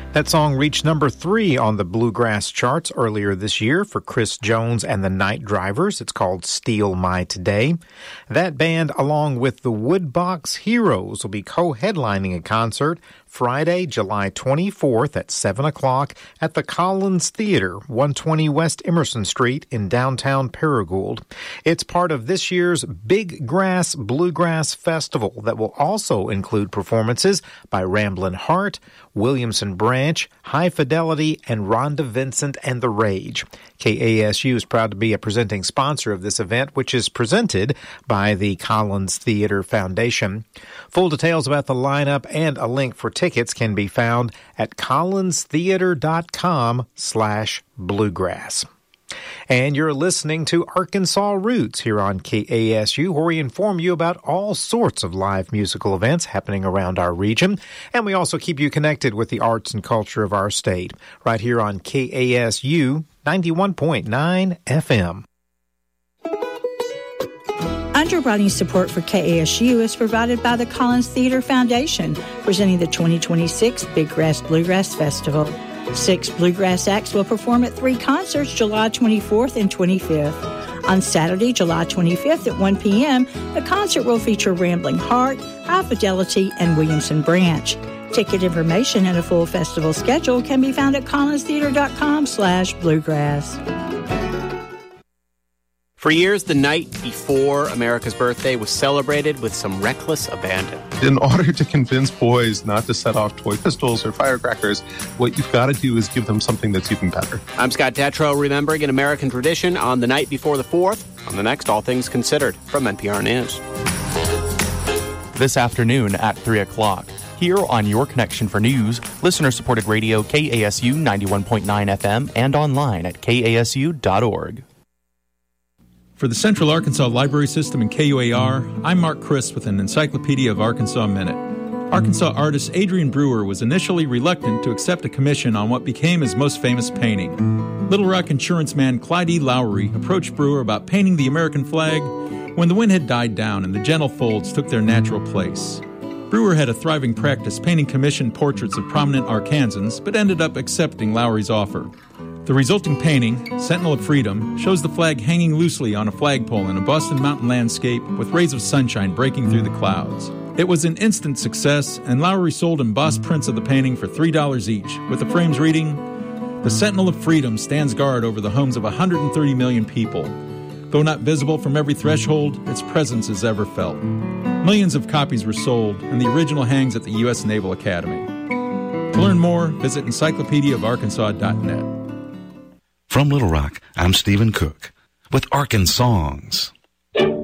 That song reached number 3 on the Bluegrass charts earlier this year for Chris Jones and the Night Drivers. It's called Steal My Today. That band, along with the Woodbox Heroes, will be co-headlining a concert Friday, July 24th at 7 o'clock at the Collins Theater, 120 West Emerson Street in downtown Paragould. It's part of this year's Big Grass Bluegrass Festival that will also include performances by Ramblin' Heart, Williamson Branch, High Fidelity, and Rhonda Vincent and the Rage. KASU is proud to be a presenting sponsor of this event, which is presented by the Collins Theater Foundation. Full details about the lineup and a link for tickets can be found at collinstheater.com/bluegrass. And you're listening to Arkansas Roots here on KASU, where we inform you about all sorts of live musical events happening around our region. And we also keep you connected with the arts and culture of our state, right here on KASU 91.9 FM. Underwriting support for KASU is provided by the Collins Theater Foundation, presenting the 2026 Big Grass Bluegrass Festival. 6 bluegrass acts will perform at 3 concerts July 24th and 25th. On Saturday, July 25th at 1 p.m., the concert will feature Rambling Heart, High Fidelity, and Williamson Branch. Ticket information and a full festival schedule can be found at collinstheater.com/bluegrass. For years, the night before America's birthday was celebrated with some reckless abandon. In order to convince boys not to set off toy pistols or firecrackers, what you've got to do is give them something that's even better. I'm Scott Detrow, remembering an American tradition on the night before the 4th, on the next All Things Considered from NPR News. This afternoon at 3 o'clock. Here on Your Connection for News, listener-supported radio KASU 91.9 FM and online at kasu.org. For the Central Arkansas Library System and KUAR, I'm Mark Chris with an Encyclopedia of Arkansas Minute. Arkansas artist Adrian Brewer was initially reluctant to accept a commission on what became his most famous painting. Little Rock insurance man Clyde E. Lowry approached Brewer about painting the American flag when the wind had died down and the gentle folds took their natural place. Brewer had a thriving practice painting commissioned portraits of prominent Arkansans, but ended up accepting Lowry's offer. The resulting painting, Sentinel of Freedom, shows the flag hanging loosely on a flagpole in a Boston mountain landscape with rays of sunshine breaking through the clouds. It was an instant success, and Lowry sold embossed prints of the painting for $3 each, with the frames reading, "The Sentinel of Freedom stands guard over the homes of 130 million people. Though not visible from every threshold, its presence is ever felt." Millions of copies were sold, and the original hangs at the U.S. Naval Academy. To learn more, visit encyclopediaofarkansas.net. From Little Rock, I'm Stephen Cook with Arkansas Songs.